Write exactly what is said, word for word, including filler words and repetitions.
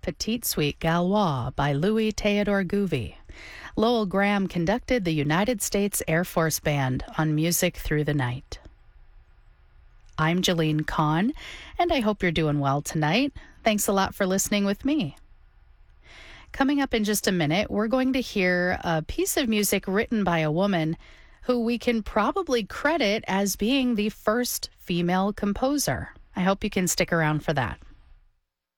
Petite Suite Gaulois by Louis Theodore Gouvi. Lowell Graham conducted the United States Air Force Band on Music Through the Night. I'm Jalene Kahn, and I hope you're doing well tonight. Thanks a lot for listening with me. Coming up in just a minute, we're going to hear a piece of music written by a woman who we can probably credit as being the first female composer. I hope you can stick around for that.